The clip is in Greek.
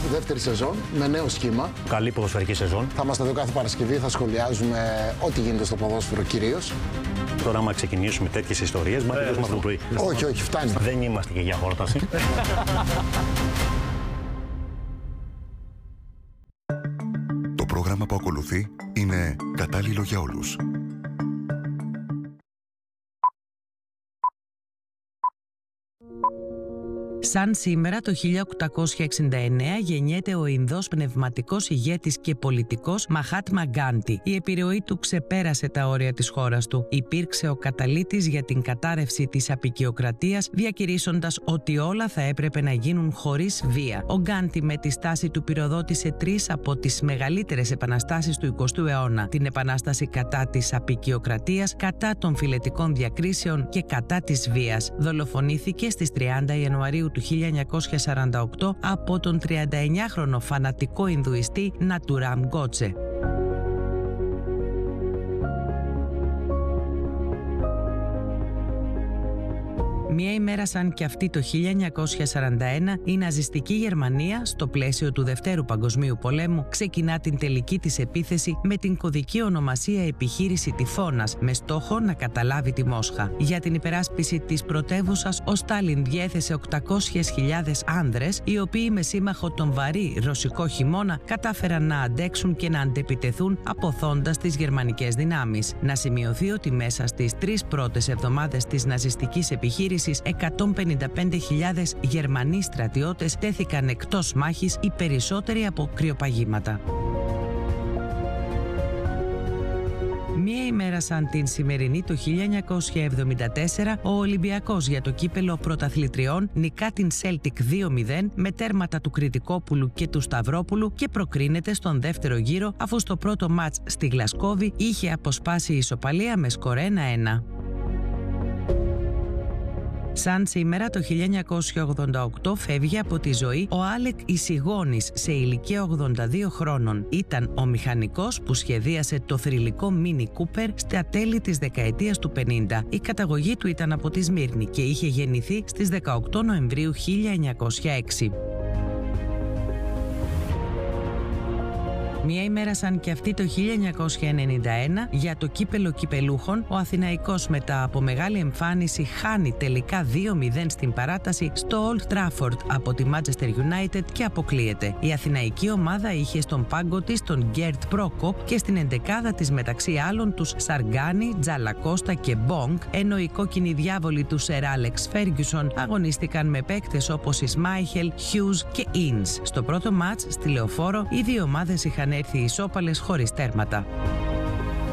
δεύτερη σεζόν με νέο σχήμα. Καλή ποδοσφαιρική σεζόν. Θα είμαστε εδώ κάθε Παρασκευή, θα σχολιάζουμε ό,τι γίνεται στο ποδόσφαιρο κυρίως. Τώρα, άμα ξεκινήσουμε τέτοιες ιστορίες, μα τελειώσουμε αυτό το πρωί. Όχι, όχι, φτάνει. Δεν είμαστε και για χόρταση. Το πρόγραμμα που ακολουθεί είναι κατάλληλο για όλους. Σαν σήμερα το 1869 γεννιέται ο Ινδός πνευματικός ηγέτης και πολιτικός Μαχάτμα Γκάντι. Η επιρροή του ξεπέρασε τα όρια της χώρας του. Υπήρξε ο καταλύτης για την κατάρρευση της αποικιοκρατίας, διακηρύσσοντας ότι όλα θα έπρεπε να γίνουν χωρίς βία. Ο Γκάντι με τη στάση του πυροδότησε τρεις από τις μεγαλύτερες επαναστάσεις του 20ου αιώνα. Την επανάσταση κατά της αποικιοκρατίας, κατά των φυλετικών διακρίσεων και κατά της βίας. Δολοφονήθηκε στις 30 Ιανουαρίου του 1948 από τον 39χρονο φανατικό Ινδουιστή Νατουράμ Γκότσε. Μία ημέρα σαν και αυτή το 1941, η ναζιστική Γερμανία, στο πλαίσιο του Δευτέρου Παγκοσμίου Πολέμου, ξεκινά την τελική της επίθεση με την κωδική ονομασία Επιχείρηση Τυφώνας, με στόχο να καταλάβει τη Μόσχα. Για την υπεράσπιση της πρωτεύουσας, ο Στάλιν διέθεσε 800.000 άνδρες, οι οποίοι με σύμμαχο τον βαρύ ρωσικό χειμώνα κατάφεραν να αντέξουν και να αντεπιτεθούν αποθώντας τις γερμανικές δυνάμεις. Να σημειωθεί ότι μέσα στις 3 πρώτες εβδομάδες της ναζιστικής επιχείρησης, 155.000 Γερμανοί στρατιώτες τέθηκαν εκτός μάχης, οι περισσότεροι από κρυοπαγήματα. Μία ημέρα σαν την σημερινή το 1974, ο Ολυμπιακός για το κύπελο πρωταθλητριών νικά την Celtic 2-0 με τέρματα του Κρητικόπουλου και του Σταυρόπουλου και προκρίνεται στον δεύτερο γύρο, αφού στο πρώτο μάτς στη Γλασκόβη είχε αποσπάσει η ισοπαλία με σκορ 1-1. Σαν σήμερα το 1988 φεύγει από τη ζωή ο Άλεκ Ισιγόνης σε ηλικία 82 χρόνων. Ήταν ο μηχανικός που σχεδίασε το θρυλικό Mini Cooper στα τέλη της δεκαετίας του 50. Η καταγωγή του ήταν από τη Σμύρνη και είχε γεννηθεί στις 18 Νοεμβρίου 1906. Μία ημέρα σαν και αυτή το 1991, για το κύπελο κυπελούχων, ο Αθηναϊκός μετά από μεγάλη εμφάνιση χάνει τελικά 2-0 στην παράταση στο Old Trafford από τη Manchester United και αποκλείεται. Η αθηναϊκή ομάδα είχε στον πάγκο της τον Γκέρτ Πρόκοπ και στην εντεκάδα της μεταξύ άλλων τους Σαργκάνη, Τζαλακώστα και Μπόγκ, ενώ οι κόκκινοι διάβολοι του Σερ Άλεξ Φέργκιουσον αγωνίστηκαν με παίκτες όπως η Σμάιχελ, Χιούζ και Ίνς. Στο πρώτο μάτς στη Λεωφόρο οι δύο ομάδες είχαν έρθει ισόπαλες χωρίς τέρματα.